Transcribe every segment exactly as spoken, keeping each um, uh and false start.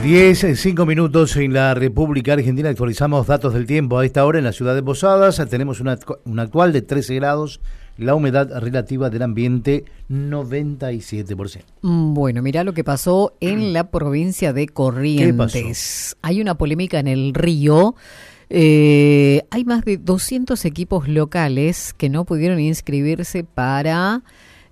diez, cinco minutos en la República Argentina. Actualizamos datos del tiempo. A esta hora en la ciudad de Posadas tenemos una, una actual de trece grados. La humedad relativa del ambiente noventa y siete por ciento. Bueno, mirá lo que pasó en la provincia de Corrientes. ¿Qué pasó? Hay una polémica en el río. Eh, hay más de doscientos equipos locales que no pudieron inscribirse para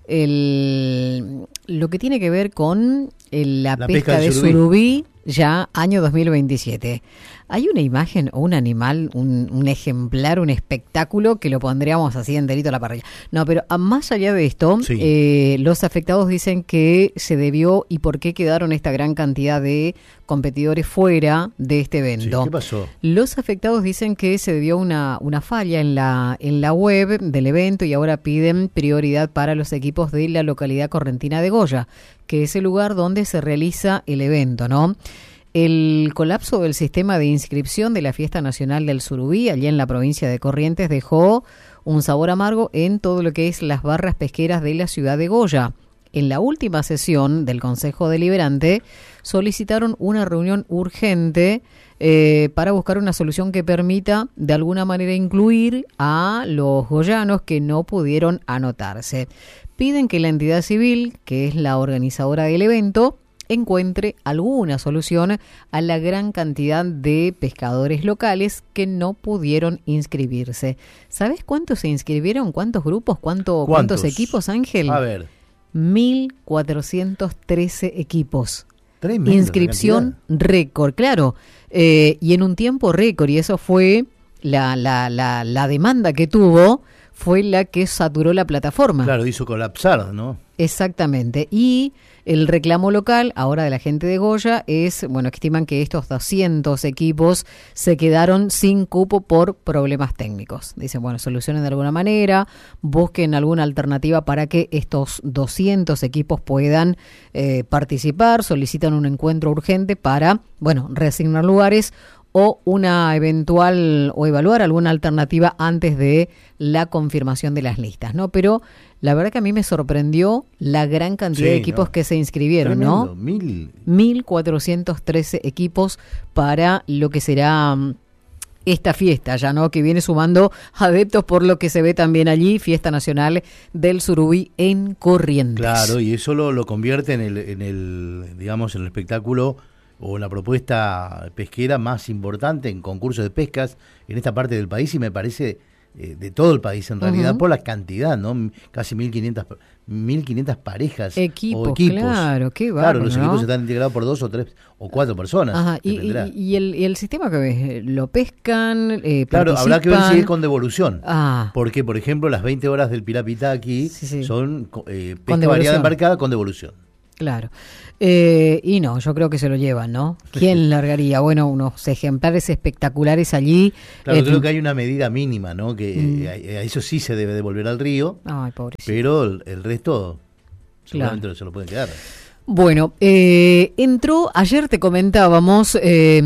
el, lo que tiene que ver con el, la, la pesca, pesca de surubí. surubí ya año dos mil veintisiete. Hay una imagen o un animal, un, un ejemplar, un espectáculo que lo pondríamos así enterito a la parrilla. No, pero más allá de esto, sí. eh, los afectados dicen que se debió y por qué quedaron esta gran cantidad de competidores fuera de este evento. Sí, ¿qué pasó? Los afectados dicen que se debió una, una falla en la, en la web del evento y ahora piden prioridad para los equipos de la localidad correntina de Goya, que es el lugar donde se realiza el evento, ¿no? El colapso del sistema de inscripción de la Fiesta Nacional del Surubí, allí en la provincia de Corrientes, dejó un sabor amargo en todo lo que es las barras pesqueras de la ciudad de Goya. En la última sesión del Consejo Deliberante solicitaron una reunión urgente eh, para buscar una solución que permita de alguna manera incluir a los goyanos que no pudieron anotarse. Piden que la entidad civil, que es la organizadora del evento, encuentre alguna solución a la gran cantidad de pescadores locales que no pudieron inscribirse. ¿Sabes cuántos se inscribieron? ¿Cuántos grupos? ¿Cuánto, ¿Cuántos? ¿Cuántos equipos, Ángel? A ver. mil cuatrocientos trece equipos. Tremendo. Inscripción récord, claro. Eh, y en un tiempo récord, y eso fue la, la, la, la demanda que tuvo, fue la que saturó la plataforma. Claro, hizo colapsar, ¿no? Exactamente. Y el reclamo local, ahora de la gente de Goya, es, bueno, estiman que estos doscientos equipos se quedaron sin cupo por problemas técnicos. Dicen, bueno, solucionen de alguna manera, busquen alguna alternativa para que estos doscientos equipos puedan eh, participar, solicitan un encuentro urgente para, bueno, reasignar lugares o una eventual o evaluar alguna alternativa antes de la confirmación de las listas, ¿no? Pero la verdad que a mí me sorprendió la gran cantidad sí, de equipos no. que se inscribieron, Tremendo, ¿no? Mil. mil cuatrocientos trece equipos para lo que será esta fiesta, ya no, que viene sumando adeptos por lo que se ve también allí, Fiesta Nacional del Surubí en Corrientes. Claro, y eso lo, lo convierte en el, en el, digamos, en el espectáculo o la propuesta pesquera más importante en concursos de pescas en esta parte del país y me parece eh, de todo el país en realidad, uh-huh. por la cantidad, ¿no? Casi mil quinientas parejas equipos, o equipos. Claro, qué bárbaro, Claro, los ¿no? equipos están integrados por dos o tres o cuatro personas. Ajá, y, y, y, el, y el sistema que ves, lo pescan, eh, claro, participan. Habrá que ver si es con devolución. Ah. Porque, por ejemplo, las veinte horas del Pirapita aquí sí, sí. son eh, pesca variada embarcada con devolución. Claro. Eh, y no, yo creo que se lo llevan, ¿no? ¿Quién largaría? Bueno, unos ejemplares espectaculares allí. Claro, eh, creo que hay una medida mínima, ¿no? Que mm. eh, a eso sí se debe devolver al río. Ay, pobrecito. Pero el, el resto seguramente claro. no se lo pueden quedar. Bueno, eh, entró, ayer te comentábamos eh,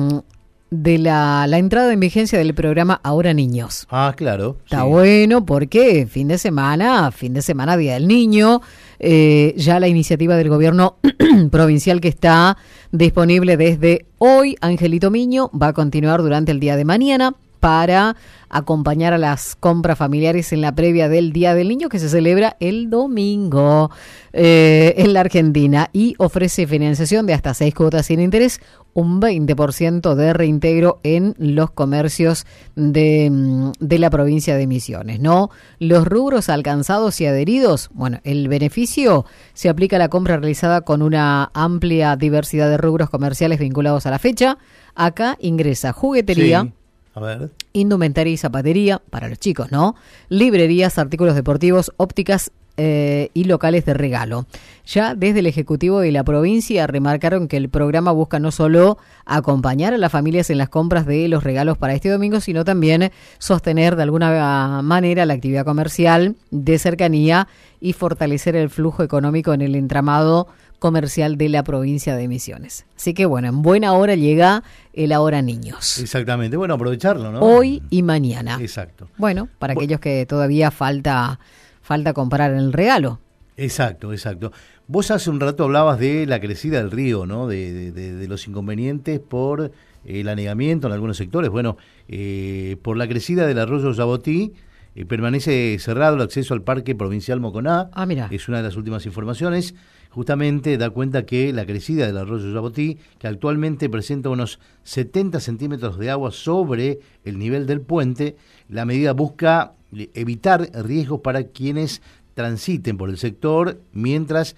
de la, la entrada en vigencia del programa Ahora Niños. Ah, claro. Está sí. bueno porque fin de semana, fin de semana, Día del Niño, eh, ya la iniciativa del gobierno provincial que está disponible desde hoy, Angelito Miño, va a continuar durante el día de mañana para acompañar a las compras familiares en la previa del Día del Niño que se celebra el domingo eh, en la Argentina y ofrece financiación de hasta seis cuotas sin interés, un veinte por ciento de reintegro en los comercios de, de la provincia de Misiones, ¿no? Los rubros alcanzados y adheridos, bueno, el beneficio se aplica a la compra realizada con una amplia diversidad de rubros comerciales vinculados a la fecha. Acá ingresa juguetería, sí. A ver. indumentaria y zapatería, para los chicos, ¿no? Librerías, artículos deportivos, ópticas eh, y locales de regalo. Ya desde el Ejecutivo de la provincia remarcaron que el programa busca no solo acompañar a las familias en las compras de los regalos para este domingo, sino también sostener de alguna manera la actividad comercial de cercanía y fortalecer el flujo económico en el entramado comercial de la provincia de Misiones. Así que bueno, en buena hora llega el Ahora Niños. Exactamente, bueno, aprovecharlo, ¿no? Hoy y mañana. Exacto. Bueno, para bueno. aquellos que todavía falta falta comprar el regalo. Exacto, exacto. Vos hace un rato hablabas de la crecida del río, ¿no? De, de, de, de los inconvenientes por el anegamiento en algunos sectores. Bueno, eh, por la crecida del arroyo Yabotí, eh, permanece cerrado el acceso al Parque Provincial Moconá. Ah, mira. Es una de las últimas informaciones. Justamente da cuenta que la crecida del arroyo Yabotí, que actualmente presenta unos setenta centímetros de agua sobre el nivel del puente, la medida busca evitar riesgos para quienes transiten por el sector mientras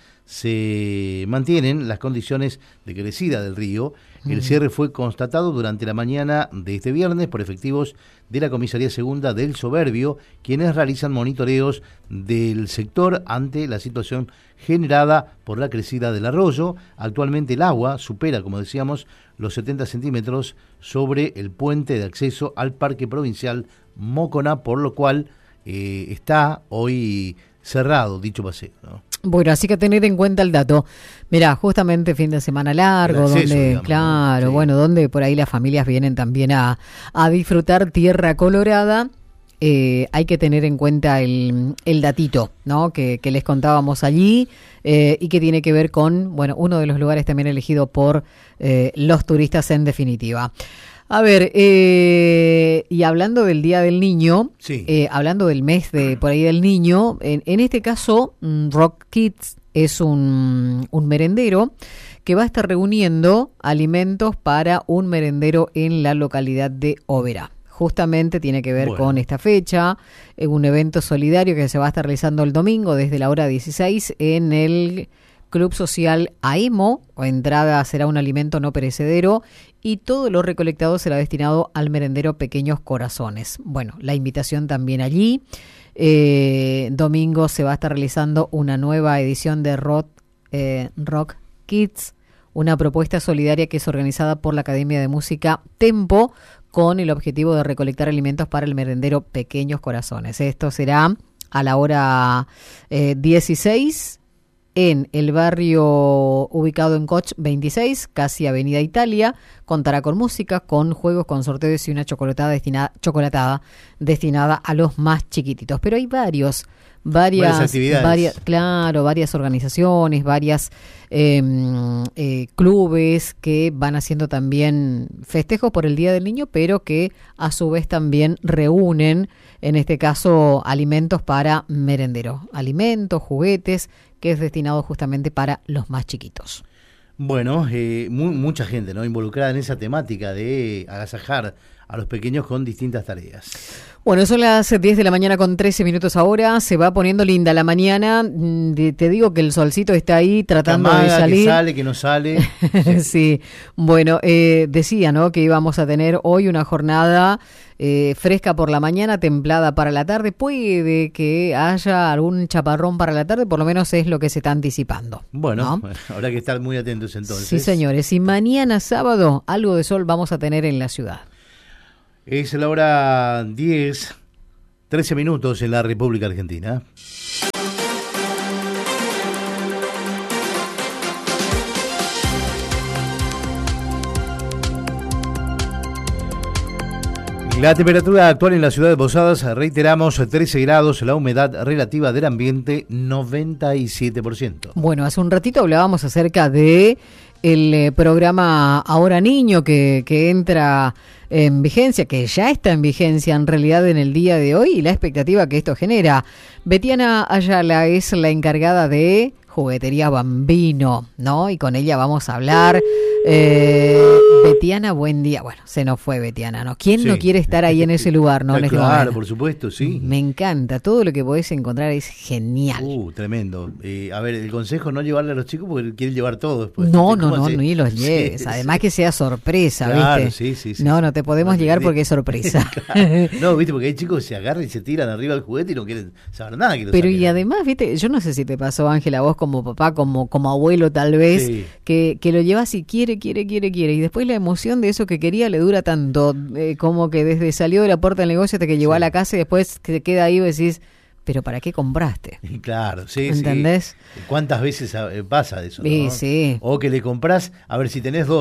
se mantienen las condiciones de crecida del río. El cierre fue constatado durante la mañana de este viernes por efectivos de la Comisaría Segunda del Soberbio, quienes realizan monitoreos del sector ante la situación generada por la crecida del arroyo. Actualmente el agua supera, como decíamos, los setenta centímetros sobre el puente de acceso al Parque Provincial Moconá, por lo cual eh, está hoy cerrado dicho paseo, ¿no? Bueno, así que tener en cuenta el dato. Mirá, justamente fin de semana largo, acceso, donde, digamos, claro, ¿no? Sí. bueno, donde por ahí las familias vienen también a, a disfrutar tierra colorada. Eh, hay que tener en cuenta el, el datito, ¿no? Que, que les contábamos allí eh, y que tiene que ver con, bueno, uno de los lugares también elegido por eh, los turistas en definitiva. A ver, eh, y hablando del Día del Niño, Sí. eh, hablando del mes de por ahí del niño, en, en este caso, mm, Rock Kids es un, un merendero que va a estar reuniendo alimentos para un merendero en la localidad de Oberá. Justamente tiene que ver Bueno. con esta fecha, eh, un evento solidario que se va a estar realizando el domingo desde la hora dieciséis en el Club Social AEMO. Entrada será un alimento no perecedero y todo lo recolectado será destinado al merendero Pequeños Corazones. Bueno, la invitación también allí. Eh, domingo se va a estar realizando una nueva edición de Rock, eh, Rock Kids, una propuesta solidaria que es organizada por la Academia de Música Tempo con el objetivo de recolectar alimentos para el merendero Pequeños Corazones. Esto será a la hora eh, dieciséis en el barrio ubicado en Koch veintiséis, casi Avenida Italia. Contará con música, con juegos, con sorteos y una chocolatada destinada, chocolatada destinada a los más chiquititos. Pero hay varios, varias, Varias actividades. varias, claro, varias organizaciones, varias eh, eh, clubes que van haciendo también festejos por el Día del Niño, pero que a su vez también reúnen, en este caso, alimentos para merendero, alimentos, juguetes, que es destinado justamente para los más chiquitos. Bueno, eh, mu- mucha gente, ¿no?, involucrada en esa temática de agasajar a los pequeños con distintas tareas. Bueno, son las diez de la mañana con trece minutos ahora. Se va poniendo linda la mañana. Mm, de- Te digo que el solcito está ahí tratando Amaga, de salir. que sale, que no sale. Sí. Sí. Bueno, eh, decía, ¿no?, que íbamos a tener hoy una jornada eh, fresca por la mañana, templada para la tarde. Puede que haya algún chaparrón para la tarde, por lo menos es lo que se está anticipando. Bueno, ¿no? habrá que estar muy atentos entonces. Sí, señores. Y mañana sábado algo de sol vamos a tener en la ciudad. Es la hora diez, trece minutos en la República Argentina. La temperatura actual en la ciudad de Posadas, reiteramos, trece grados, la humedad relativa del ambiente noventa y siete por ciento. Bueno, hace un ratito hablábamos acerca de el eh, programa Ahora Niño que, que entra en vigencia, que ya está en vigencia en realidad en el día de hoy, y la expectativa que esto genera. Betiana Ayala es la encargada de Juguetería Bambino, ¿no? Y con ella vamos a hablar. Eh, Betiana, buen día. Bueno, se nos fue Betiana, ¿no? ¿Quién Sí. no quiere estar ahí en ese lugar, no? En este Claro, momento? por supuesto, sí. Me encanta, todo lo que podés encontrar es genial. Uh, tremendo. Eh, a ver, el consejo, no llevarle a los chicos porque quieren llevar todo después. No, ¿Cómo no, no, hace? ni los Sí, lleves. sí. Además que sea sorpresa, Claro, ¿viste? sí, sí, sí. No, no te podemos No, llegar sí. porque es sorpresa. No, viste, porque hay chicos que se agarran y se tiran arriba del juguete y no quieren saber nada. Que lo Pero saquen. y además, viste, yo no sé si te pasó, Ángela, vos como papá, como, como abuelo tal vez, Sí. que, que lo llevas y quiere, quiere, quiere, quiere. Y después la emoción de eso que quería le dura tanto, eh, como que desde salió de la puerta del negocio hasta que llegó Sí. a la casa y después que queda ahí y decís, pero ¿para qué compraste? Claro, sí, ¿Entendés? sí. ¿Cuántas veces eh, pasa eso? Sí, ¿no? sí. O que le compras, a ver si tenés dos.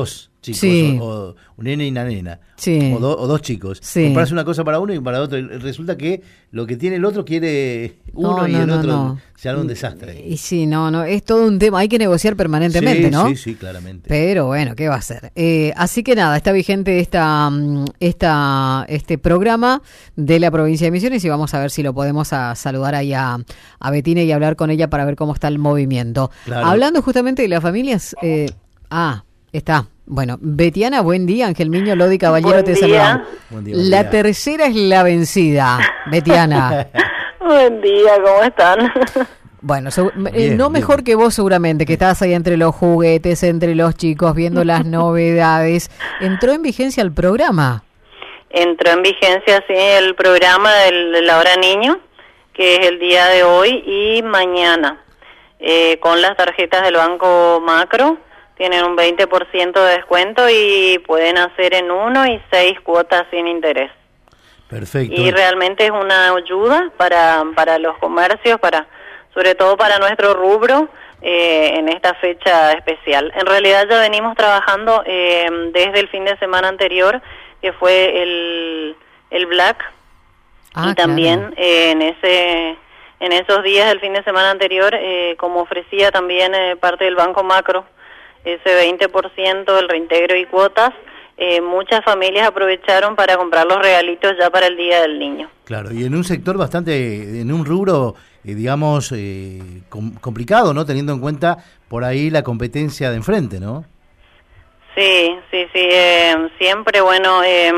chicos, sí. o, o un nene y una nena, sí. o, do, o dos chicos, sí. comprarse una cosa para uno y para otro, resulta que lo que tiene el otro quiere uno no, y no, el no, otro no. se haga un desastre. Y sí, no, no, es todo un tema, hay que negociar permanentemente, sí, ¿no? Sí, sí, claramente. Pero bueno, ¿qué va a hacer? Eh, así que nada, está vigente esta, esta, este programa de la provincia de Misiones y vamos a ver si lo podemos a saludar ahí a, a Betina y hablar con ella para ver cómo está el movimiento. Claro. Hablando justamente de las familias, eh, ah, está. Bueno, Betiana, buen día. Ángel Miño, Lodi Caballero, buen te día. saludamos. Buen día, buen la día. tercera es la vencida, Betiana. Buen día, ¿cómo están? Bueno, segu- Bien, eh, no bien. mejor que vos seguramente, que estás ahí entre los juguetes, entre los chicos, viendo las novedades. ¿Entró en vigencia el programa? Entró en vigencia, sí, el programa del, de la hora niño, que es el día de hoy y mañana, eh, con las tarjetas del Banco Macro. Tienen un veinte por ciento de descuento y pueden hacer en uno y seis cuotas sin interés. Perfecto. Y realmente es una ayuda para, para los comercios, para sobre todo para nuestro rubro, eh, en esta fecha especial. En realidad ya venimos trabajando eh, desde el fin de semana anterior, que fue el, el Black, Ah, y también claro. eh, en ese en esos días del fin de semana anterior, eh, como ofrecía también eh, parte del Banco Macro, ese veinte por ciento del reintegro y cuotas, eh, muchas familias aprovecharon para comprar los regalitos ya para el Día del Niño. Claro, y en un sector bastante, en un rubro, eh, digamos, eh, com- complicado, ¿no? Teniendo en cuenta por ahí la competencia de enfrente, ¿no? Sí, sí, sí, eh, siempre, bueno, eh,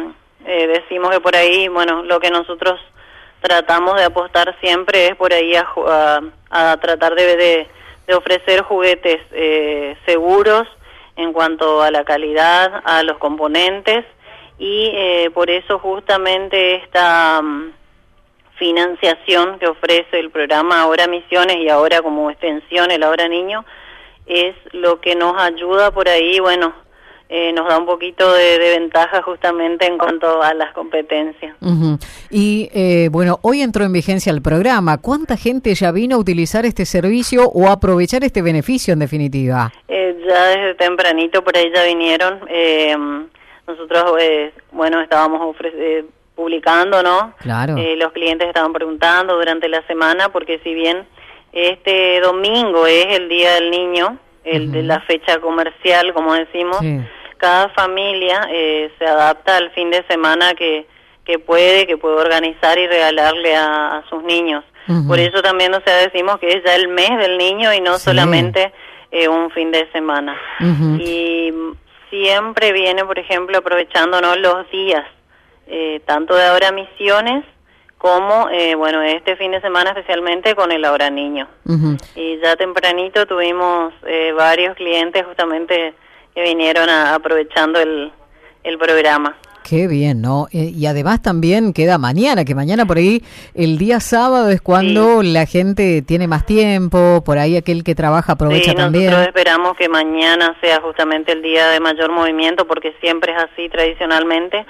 eh, decimos que por ahí, bueno, lo que nosotros tratamos de apostar siempre es por ahí a, ju- a, a tratar de, de, de ofrecer juguetes eh, seguros en cuanto a la calidad, a los componentes, y eh, por eso justamente esta um, financiación que ofrece el programa Ahora Misiones y ahora como extensión el Ahora Niño es lo que nos ayuda por ahí, bueno, eh, nos da un poquito de, de ventaja justamente en cuanto a las competencias. Uh-huh. Y eh, bueno, hoy entró en vigencia el programa. ¿Cuánta gente ya vino a utilizar este servicio o a aprovechar este beneficio en definitiva? Eh, ya desde tempranito por ahí ya vinieron. Eh, nosotros, eh, bueno, estábamos ofre- eh, publicando, ¿no? Claro. Eh, los clientes estaban preguntando durante la semana, porque si bien este domingo es el Día del Niño, el Uh-huh. de la fecha comercial, como decimos, Sí. cada familia eh, se adapta al fin de semana que, que puede, que puede organizar y regalarle a, a sus niños. Uh-huh. Por eso también, o sea, decimos que es ya el mes del niño y no Sí. solamente eh, un fin de semana. Uh-huh. Y siempre viene, por ejemplo, aprovechándonos los días, eh, tanto de Ahora Misiones como, eh, bueno, este fin de semana especialmente con el Ahora Niño. Uh-huh. Y ya tempranito tuvimos eh, varios clientes justamente que vinieron a, aprovechando el, el programa. Qué bien, ¿no? Eh, y además también queda mañana, que mañana por ahí, el día sábado es cuando Sí. la gente tiene más tiempo, por ahí aquel que trabaja aprovecha Sí, también. nosotros esperamos que mañana sea justamente el día de mayor movimiento, porque siempre es así tradicionalmente,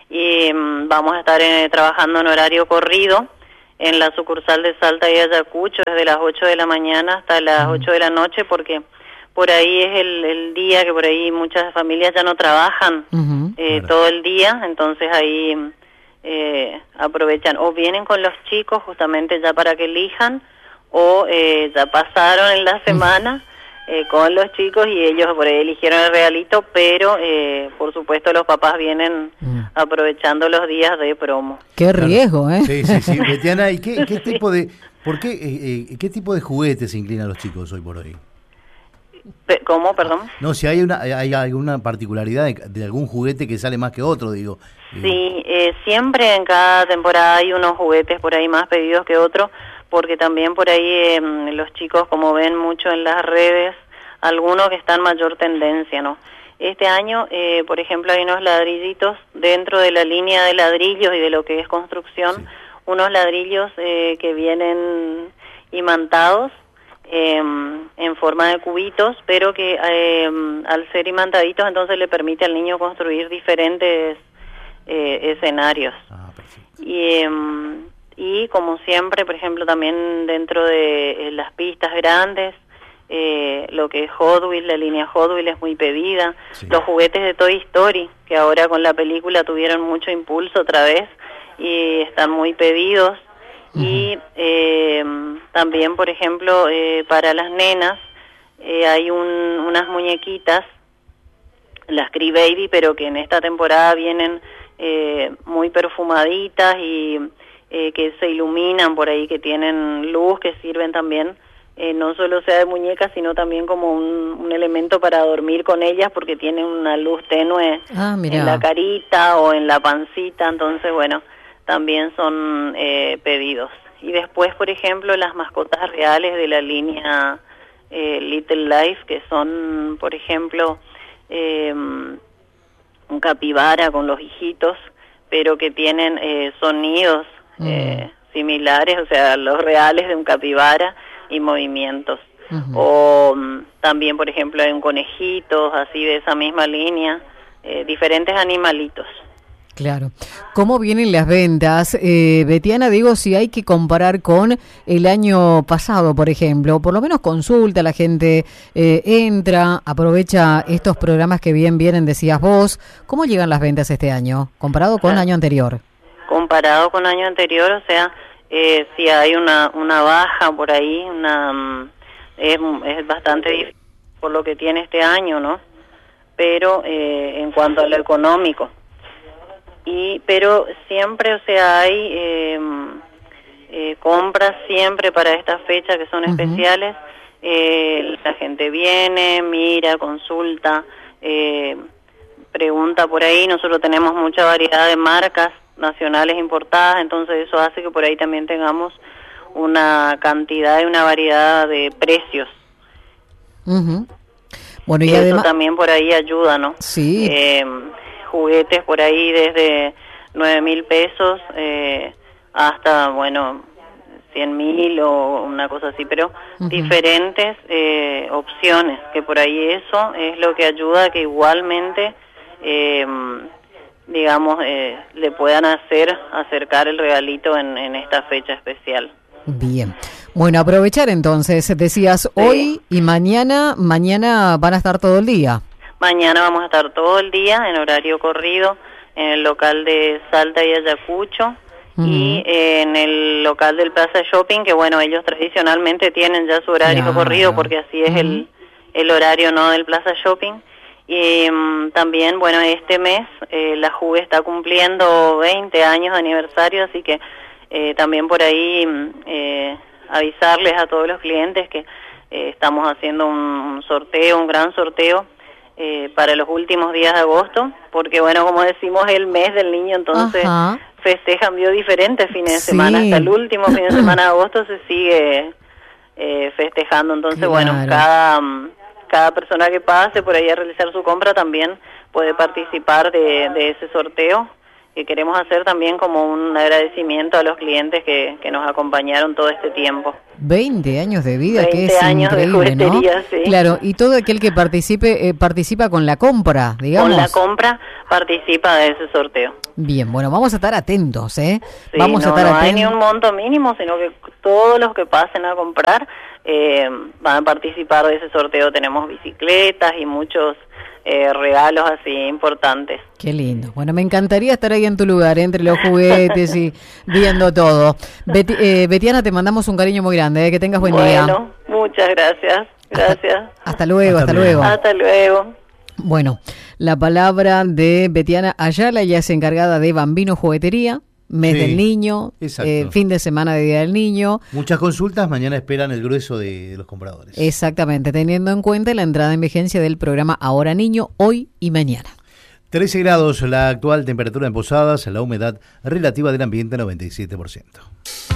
y mm, vamos a estar eh, trabajando en horario corrido en la sucursal de Salta y Ayacucho desde las ocho de la mañana hasta las Mm. ocho de la noche, porque por ahí es el, el día que por ahí muchas familias ya no trabajan Ujú. eh, Claro. todo el día, entonces ahí eh, aprovechan o vienen con los chicos justamente ya para que elijan, o eh, ya pasaron en la semana eh, con los chicos y ellos por ahí eligieron el regalito, pero eh, por supuesto los papás vienen Mm. aprovechando los días de promo. Qué Claro. riesgo, ¿eh? Sí, sí, sí. Betiana, ¿y qué, qué tipo de, por qué, eh, eh, qué tipo de juguetes se inclinan los chicos hoy por hoy? Pe- ¿Cómo, perdón? No, si hay una, hay alguna particularidad de, de algún juguete que sale más que otro, digo. Eh, Sí, eh, siempre en cada temporada hay unos juguetes por ahí más pedidos que otros, porque también por ahí eh, los chicos, como ven mucho en las redes, algunos que están mayor tendencia, ¿no? Este año, eh, por ejemplo, hay unos ladrillitos dentro de la línea de ladrillos y de lo que es construcción, Sí. unos ladrillos eh, que vienen imantados eh, en forma de cubitos, pero que eh, al ser imantaditos entonces le permite al niño construir diferentes eh, escenarios. Ah, perfecto. Y, um, y como siempre, por ejemplo, también dentro de eh, las pistas grandes, eh, lo que es Hot Wheels, la línea Hot Wheels es muy pedida, sí. Los juguetes de Toy Story, que ahora con la película tuvieron mucho impulso otra vez y están muy pedidos. Uh-huh. Y eh, también, por ejemplo, eh, para las nenas eh, hay un, unas muñequitas, las Cree Baby, pero que en esta temporada vienen eh, muy perfumaditas y eh, que se iluminan por ahí, que tienen luz, que sirven también, eh, no solo sea de muñecas, sino también como un, un elemento para dormir con ellas, porque tienen una luz tenue ah, en la carita o en la pancita, entonces bueno, también son eh, pedidos. Y después, por ejemplo, las mascotas reales de la línea eh, Little Life, que son, por ejemplo, eh, un capibara con los hijitos, pero que tienen eh, sonidos mm. eh, similares, o sea, los reales de un capibara y movimientos. Uh-huh. O um, también, por ejemplo, hay un conejito, así de esa misma línea, eh, diferentes animalitos. Claro. ¿Cómo vienen las ventas? Eh, Betiana, digo, si hay que comparar con el año pasado, por ejemplo, por lo menos consulta, la gente eh, entra, aprovecha estos programas que bien vienen, decías vos. ¿Cómo llegan las ventas este año, comparado con el año anterior? Comparado con el año anterior, o sea, eh, si hay una, una baja por ahí, una es, es bastante difícil por lo que tiene este año, ¿no? Pero eh, en cuanto a lo económico. Y pero siempre, o sea, hay eh, eh, compras siempre para estas fechas que son uh-huh. especiales. Eh, la gente viene, mira, consulta, eh, pregunta por ahí. Nosotros tenemos mucha variedad de marcas nacionales importadas, entonces eso hace que por ahí también tengamos una cantidad y una variedad de precios. Uh-huh. Bueno, y, y además... eso también por ahí ayuda, ¿no? Sí. Eh, juguetes por ahí desde nueve mil pesos eh, hasta, bueno, cien mil o una cosa así, pero uh-huh. diferentes eh, opciones, que por ahí eso es lo que ayuda a que igualmente, eh, digamos, eh, le puedan hacer acercar el regalito en, en esta fecha especial. Bien. Bueno, aprovechar entonces, decías, sí. hoy y mañana, mañana van a estar todo el día. Mañana vamos a estar todo el día en horario corrido en el local de Salta y Ayacucho uh-huh. y eh, en el local del Plaza Shopping, que bueno, ellos tradicionalmente tienen ya su horario claro. corrido porque así es uh-huh. el, el horario no del Plaza Shopping. Y um, también, bueno, este mes eh, la Juve está cumpliendo veinte años de aniversario, así que eh, también por ahí eh, avisarles a todos los clientes que eh, estamos haciendo un, un sorteo, un gran sorteo, Eh, para los últimos días de agosto, porque bueno, como decimos, el mes del niño, entonces Ajá. festejan vio diferentes fines de sí. semana, hasta el último fin de semana de agosto se sigue eh, festejando, entonces claro. bueno, cada cada persona que pase por ahí a realizar su compra también puede participar de, de ese sorteo, que queremos hacer también como un agradecimiento a los clientes que, que nos acompañaron todo este tiempo. veinte años de vida, que es años increíble, de juguetería, ¿no? Sí. Claro, y todo aquel que participe, eh, participa con la compra, digamos. Con la compra participa de ese sorteo. Bien, bueno, vamos a estar atentos, ¿eh? Sí, vamos no, a estar no atentos. hay ni un monto mínimo, sino que todos los que pasen a comprar eh, van a participar de ese sorteo. Tenemos bicicletas y muchos Eh, regalos así importantes. Qué lindo. Bueno, me encantaría estar ahí en tu lugar, ¿eh? Entre los juguetes y viendo todo. Beti, eh, Betiana, te mandamos un cariño muy grande, ¿eh? Que tengas buen bueno, día. Bueno, muchas gracias. Gracias. Hasta, hasta luego, hasta, hasta luego. Hasta luego. Bueno, la palabra de Betiana Ayala, ella es encargada de Bambino Juguetería. Mes sí, del niño, eh, fin de semana de Día del Niño. Muchas consultas, mañana esperan el grueso de, de los compradores. Exactamente, teniendo en cuenta la entrada en vigencia del programa Ahora Niño, hoy y mañana. trece grados la actual temperatura en Posadas, la humedad relativa del ambiente noventa y siete por ciento.